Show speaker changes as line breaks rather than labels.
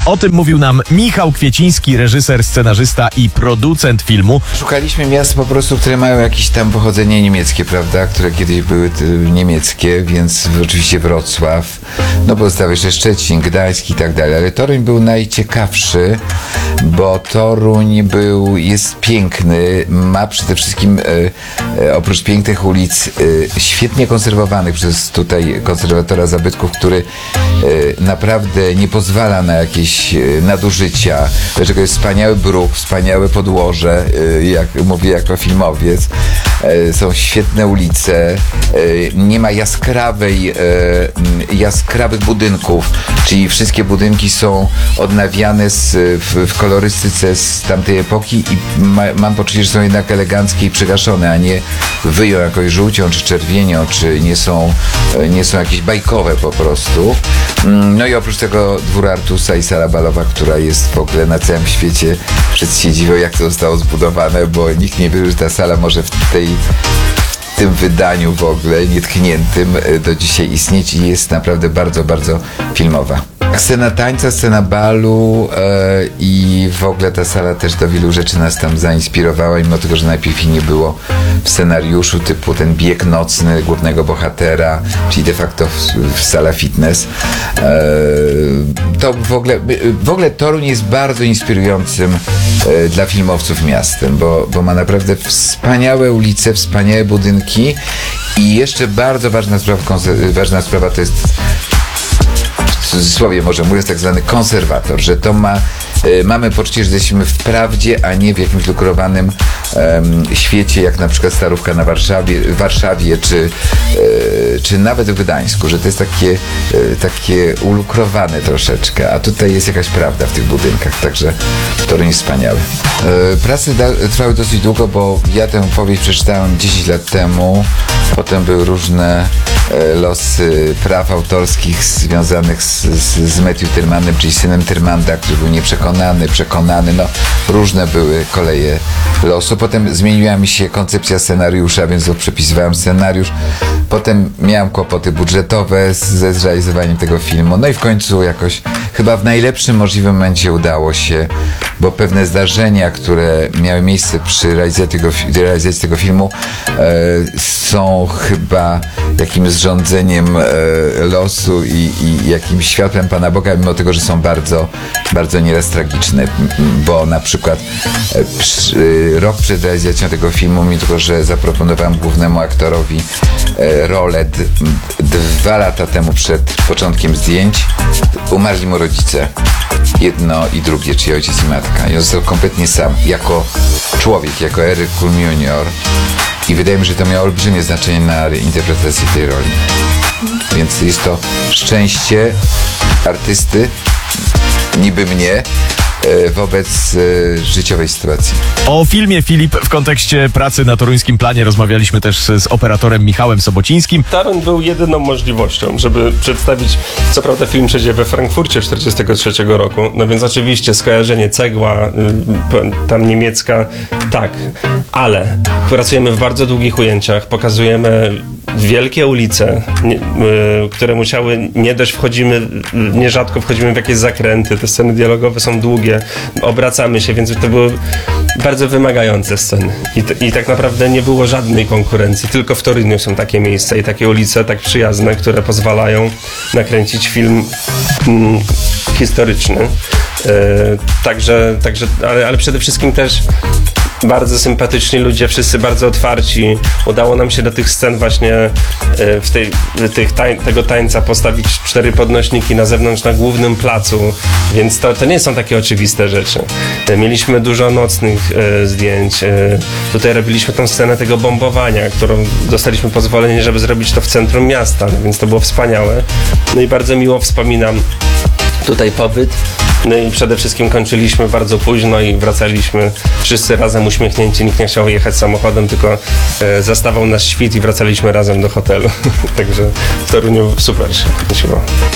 O tym mówił nam Michał Kwieciński, reżyser, scenarzysta i producent filmu.
Szukaliśmy miast po prostu, które mają jakieś tam pochodzenie niemieckie, prawda? Które kiedyś były niemieckie, więc oczywiście Wrocław, no pozostały jeszcze Szczecin, Gdańsk i tak dalej. Ale Toruń był najciekawszy, bo Toruń jest piękny, ma przede wszystkim oprócz pięknych ulic świetnie konserwowanych przez tutaj konserwatora zabytków, który naprawdę nie pozwala na jakieś nadużycia, dlaczego jest wspaniały bruch, wspaniałe podłoże, jak mówię jako filmowiec, są świetne ulice, nie ma jaskrawych budynków, czyli wszystkie budynki są odnawiane w kolorystyce z tamtej epoki i mam poczucie, że są jednak eleganckie i przygaszone, a nie wyją jakoś żółcią czy czerwienią, czy nie są jakieś bajkowe po prostu. No i oprócz tego dwór Artusa i sala balowa, która jest w ogóle na całym świecie, wszyscy się dziwią, jak to zostało zbudowane, bo nikt nie wierzy, że ta sala może w tym wydaniu w ogóle nietkniętym do dzisiaj istnieć i jest naprawdę bardzo, bardzo filmowa. Scena tańca, scena balu i w ogóle ta sala też do wielu rzeczy nas tam zainspirowała, mimo tego, że najpierw jej nie było w scenariuszu, typu ten bieg nocny głównego bohatera, czyli de facto sala fitness. To w ogóle Toruń jest bardzo inspirującym dla filmowców miastem, bo ma naprawdę wspaniałe ulice, wspaniałe budynki i jeszcze bardzo ważna sprawa to jest, w cudzysłowie może mówiąc, tak zwany konserwator, że to mamy poczucie, że jesteśmy w prawdzie, a nie w jakimś lukrowanym świecie, jak na przykład Starówka w Warszawie czy nawet w Gdańsku, że to jest takie ulukrowane troszeczkę, a tutaj jest jakaś prawda w tych budynkach, także Toruń jest wspaniały. Prace trwały dosyć długo, bo ja tę powieść przeczytałem 10 lat temu, potem były różne losy praw autorskich związanych z Matthew Tyrmanem, czyli synem Tyrmanda, który był przekonany, no różne były koleje losu. Potem zmieniła mi się koncepcja scenariusza, więc przepisywałem scenariusz. Potem miałem kłopoty budżetowe ze zrealizowaniem tego filmu. No i w końcu jakoś chyba w najlepszym możliwym momencie udało się, bo pewne zdarzenia, które miały miejsce przy realizacji tego filmu są chyba jakimś zrządzeniem losu i jakimś światłem Pana Boga, mimo tego, że są bardzo, bardzo nieraz tragiczne, bo na przykład rok przed realizacją tego filmu, mimo tego, że zaproponowałem głównemu aktorowi rolę 2 lata temu przed początkiem zdjęć, umarli mu rodzice. Jedno i drugie, czyli ojciec i matka. I on został kompletnie sam, jako człowiek, jako Eric Kulm Jr. I wydaje mi się, że to miało olbrzymie znaczenie na interpretację tej roli. Więc jest to szczęście artysty, niby mnie, wobec życiowej sytuacji.
O filmie Filip w kontekście pracy na toruńskim planie rozmawialiśmy też z operatorem Michałem Sobocińskim.
Toruń był jedyną możliwością, żeby przedstawić, co prawda film przejdzie we Frankfurcie 1943 roku, no więc oczywiście skojarzenie cegła, tam niemiecka, tak, ale pracujemy w bardzo długich ujęciach, pokazujemy wielkie ulice, które musiały, nierzadko wchodzimy w jakieś zakręty, te sceny dialogowe są długie, obracamy się, więc to były bardzo wymagające sceny. I tak naprawdę nie było żadnej konkurencji, tylko w Toruniu są takie miejsca i takie ulice tak przyjazne, które pozwalają nakręcić film historyczny. Ale przede wszystkim też bardzo sympatyczni ludzie, wszyscy bardzo otwarci. Udało nam się do tych scen właśnie tego tańca postawić 4 podnośniki na zewnątrz na głównym placu, więc to nie są takie oczywiste rzeczy. Mieliśmy dużo nocnych zdjęć. Tutaj robiliśmy tą scenę tego bombowania, którą dostaliśmy pozwolenie, żeby zrobić to w centrum miasta, więc to było wspaniałe. No i bardzo miło wspominam tutaj pobyt. No i przede wszystkim kończyliśmy bardzo późno i wracaliśmy wszyscy razem uśmiechnięci. Nikt nie chciał jechać samochodem, tylko zastawał nas świt i wracaliśmy razem do hotelu. Także w Toruniu super się kręciło.